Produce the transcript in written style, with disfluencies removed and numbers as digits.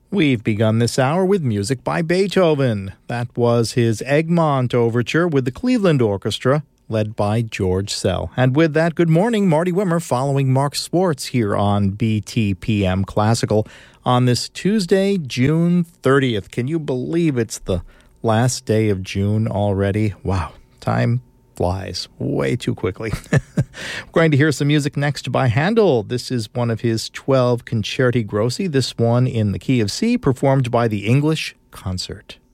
We've begun this hour with music by Beethoven. That was his Egmont Overture with the Cleveland Orchestra, led by George Szell. And with that, good morning, Marty Wimmer following Mark Swartz here on BTPM Classical on this Tuesday, June 30th. Can you believe it's the last day of June already? Wow, time flies way too quickly. We're going to hear some music next by Handel. This is one of his 12 Concerti Grossi, this one in the key of C, performed by the English Concert.